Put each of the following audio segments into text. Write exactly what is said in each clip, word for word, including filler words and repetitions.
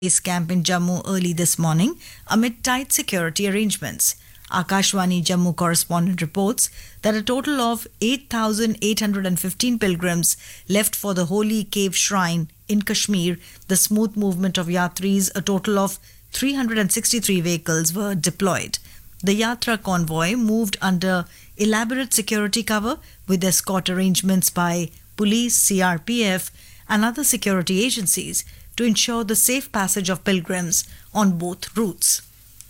base camp in Jammu early this morning amid tight security arrangements. Akashvani Jammu correspondent reports that a total of eight thousand eight hundred fifteen pilgrims left for the holy cave shrine in Kashmir. The smooth movement of Yatris, a total of three hundred sixty-three vehicles were deployed. The Yatra convoy moved under elaborate security cover with escort arrangements by police, C R P F and other security agencies to ensure the safe passage of pilgrims on both routes.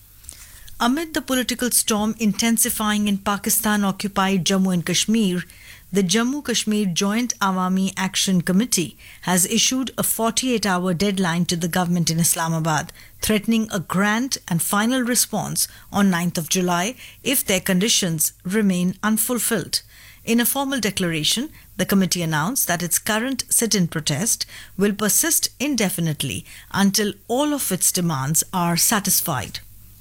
Amid the political storm intensifying in Pakistan-occupied Jammu and Kashmir, the Jammu-Kashmir Joint Awami Action Committee has issued a forty-eight hour deadline to the government in Islamabad, threatening a grand and final response on ninth of July if their conditions remain unfulfilled. In a formal declaration, the committee announced that its current sit-in protest will persist indefinitely until all of its demands are satisfied.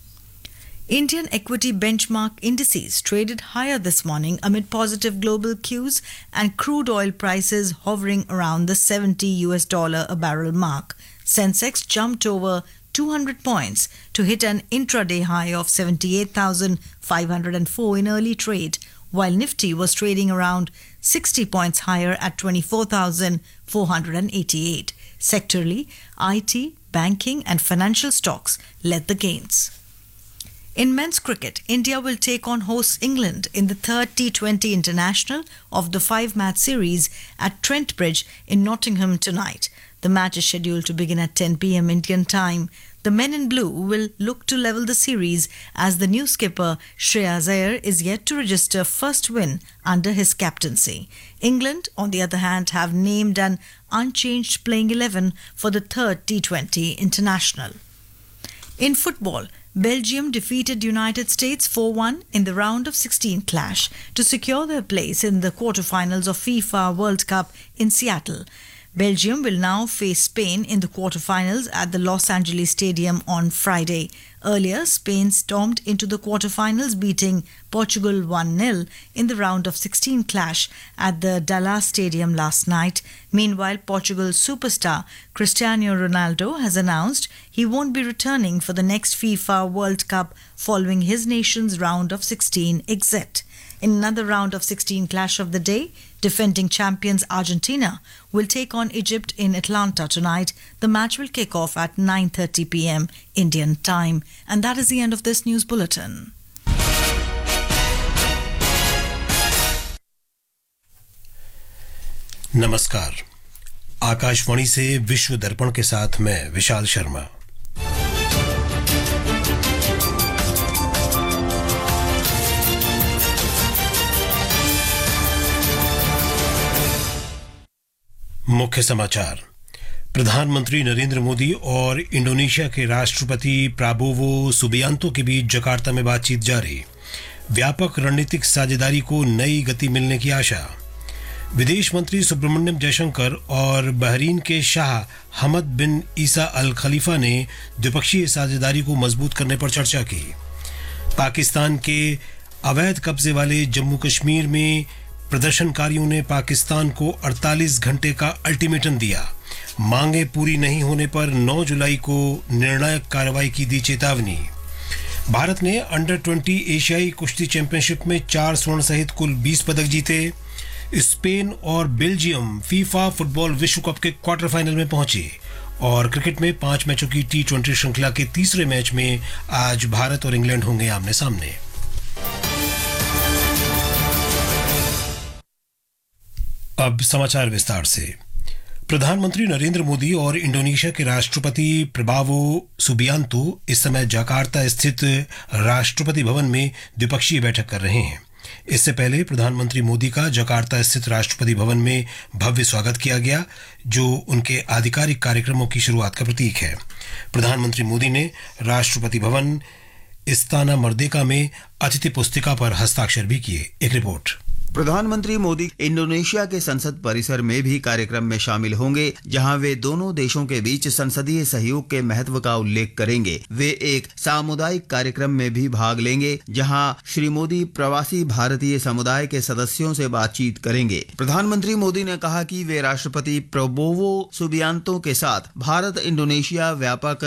Indian equity benchmark indices traded higher this morning amid positive global cues and crude oil prices hovering around the seventy U S dollar a barrel mark. Sensex jumped over two hundred points to hit an intraday high of seventy-eight thousand five hundred four in early trade, while Nifty was trading around sixty points higher at twenty-four thousand four hundred eighty-eight. Sectorally, I T, banking and financial stocks led the gains. In men's cricket, India will take on hosts England in the third T twenty International of the five-match series at Trent Bridge in Nottingham tonight. The match is scheduled to begin at ten p m Indian time. The men in blue will look to level the series as the new skipper Shreyas Iyer is yet to register first win under his captaincy. England, on the other hand, have named an unchanged playing eleven for the third T twenty International. In football, Belgium defeated United States four one in the round of sixteen clash to secure their place in the quarterfinals of FIFA World Cup in Seattle. Belgium will now face Spain in the quarterfinals at the Los Angeles Stadium on Friday. Earlier, Spain stormed into the quarterfinals, beating Portugal one nil in the round of sixteen clash at the Dallas Stadium last night. Meanwhile, Portugal's superstar Cristiano Ronaldo has announced he won't be returning for the next FIFA World Cup following his nation's round of sixteen exit. In another round of sixteen clash of the day, defending champions Argentina will take on Egypt in Atlanta tonight. The match will kick off at nine thirty p m Indian time. And that is the end of this news bulletin. नमस्कार, आकाशवाणी से विश्व दर्पण के साथ मैं विशाल शर्मा। मुख्य समाचार। प्रधानमंत्री नरेंद्र मोदी और इंडोनेशिया के राष्ट्रपति प्राबोवो सुबियांतो के बीच जकार्ता में बातचीत जारी। व्यापक रणनीतिक साझेदारी को नई गति मिलने की आशा। विदेश मंत्री सुब्रमण्यम जयशंकर और बहरीन के शाह हमद बिन ईसा अल खलीफा ने द्विपक्षीय साझेदारी को मजबूत करने पर चर्चा की। पाकिस्तान के अवैध कब्जे वाले जम्मू कश्मीर में प्रदर्शनकारियों ने पाकिस्तान को अड़तालीस घंटे का अल्टीमेटम दिया। मांगे पूरी नहीं होने पर नौ जुलाई को निर्णायक कार्रवाई की दी चेतावनी। भारत ने अंडर ट्वेंटी एशियाई कुश्ती चैंपियनशिप में चार स्वर्ण सहित कुल बीस पदक जीते। स्पेन और बेल्जियम फीफा फुटबॉल विश्व कप के क्वार्टर फाइनल में पहुंचे। और क्रिकेट में पांच मैचों की टी ट्वेंटी श्रृंखला के तीसरे मैच में आज भारत और इंग्लैंड होंगे आमने सामने। अब समाचार विस्तार से। प्रधानमंत्री नरेंद्र मोदी और इंडोनेशिया के राष्ट्रपति प्रबावो सुबियांतो इस समय जकार्ता स्थित राष्ट्रपति भवन में द्विपक्षीय बैठक कर रहे हैं। इससे पहले प्रधानमंत्री मोदी का जकार्ता स्थित राष्ट्रपति भवन में भव्य स्वागत किया गया, जो उनके आधिकारिक कार्यक्रमों की शुरुआत का प्रतीक है। प्रधानमंत्री मोदी ने राष्ट्रपति भवन इस्ताना मर्देका में अतिथि पुस्तिका पर हस्ताक्षर भी किए। एक रिपोर्ट। प्रधानमंत्री मोदी इंडोनेशिया के संसद परिसर में भी कार्यक्रम में शामिल होंगे, जहां वे दोनों देशों के बीच संसदीय सहयोग के महत्व का उल्लेख करेंगे। वे एक सामुदायिक कार्यक्रम में भी भाग लेंगे, जहां श्री मोदी प्रवासी भारतीय समुदाय के सदस्यों से बातचीत करेंगे। प्रधानमंत्री मोदी ने कहा कि वे राष्ट्रपति प्रबोवो सुबियांतो के साथ भारत इंडोनेशिया व्यापक